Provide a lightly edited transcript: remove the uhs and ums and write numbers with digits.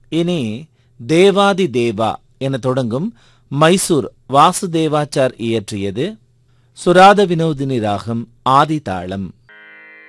இனி தேவாதி தேவா என தொடங்கும் மைசூர் வாசுதேவாச்சார் இயற்றியது சுராத வினோதினி ராகம் ஆதி தாளம்.